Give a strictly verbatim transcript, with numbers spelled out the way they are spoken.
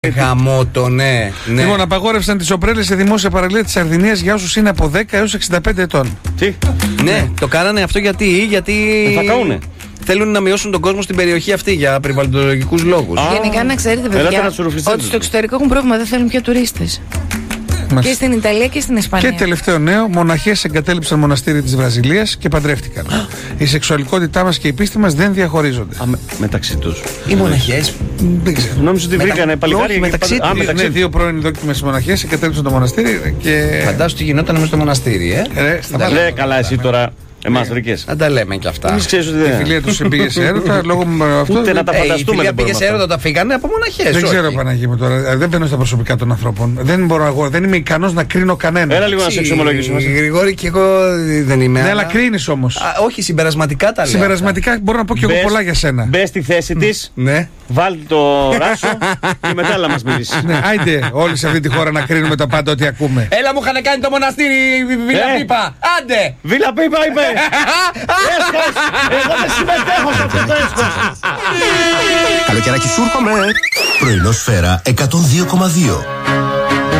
Γαμώτο, ναι, ναι. Λοιπόν, απαγόρευσαν τις ομπρέλες σε δημόσια παραλία της Σαρδινίας για όσους είναι από δέκα έως εξήντα πέντε ετών. Τι? Ναι, το κάνανε αυτό γιατί. γιατί... Ε, θα κάουνε. Θέλουν να μειώσουν τον κόσμο στην περιοχή αυτή για περιβαλλοντολογικούς λόγους. Α, γενικά να ξέρετε, παιδιά, ότι στο εξωτερικό έχουν πρόβλημα, δεν θέλουν πια τουρίστες. Μας... Και στην Ιταλία και στην Ισπανία. Και τελευταίο νέο, μοναχές εγκατέλειψαν μοναστήρι της Βραζιλίας και παντρεύτηκαν. Η σεξουαλικότητά μας και η πίστη μας δεν διαχωρίζονται. Α, με, μεταξύ τους. Οι μοναχές. Δεν ξέρω. Νόμιζα ότι Μετα... βρήκανε παλικάρια μεταξύ, και... Α, μεταξύ ναι, δύο πρώην δόκιμες μοναχές εγκατέλειψαν το μοναστήρι και... Φαντάσου τι γινόταν μέσα στο μοναστήρι, ε. ε στα Λέει καλά εσύ τώρα. Εμάς βρήκες. Αν τα λέμε και αυτά. Εμείς ξέρεις ότι δεν. Η φιλία τους πήγε σε έρωτα λόγω αυτού. Ούτε να τα φανταστούμε. Η φιλία πήγε σε έρωτα, τα φύγανε από μοναχές. Δεν ξέρω, Παναγί μου τώρα. Δεν μπαίνω στα προσωπικά των ανθρώπων. Δεν μπορώ εγώ. Δεν είμαι ικανός να κρίνω κανέναν. Έλα λίγο να σε εξομολογήσουμε. Γρηγόρη και εγώ δεν είμαι. Ναι, αλλά κρίνεις όμως. Όχι, συμπερασματικά τα λέω. Συμπερασματικά μπορώ να πω και εγώ πολλά για σένα. Μπες στη θέση της. Ναι. Βάλτε το ράσο και μετά να μας μιλήσεις. Ναι, άιντε όλοι σε αυτή τη χώρα να κρίνουμε τα πάντα ό,τι ακούμε. Έλα, μου είχαν κάνει το μοναστήρι Βίλα Πίπα. Άντε! Βίλα Πίπα είπε. Έσχος! Εγώ δεν συμμετέχω σε αυτό το έσχος. Καλοκαιράκι σου έρχομαι. Πρωινό Σφαίρα εκατόν δύο κόμμα δύο.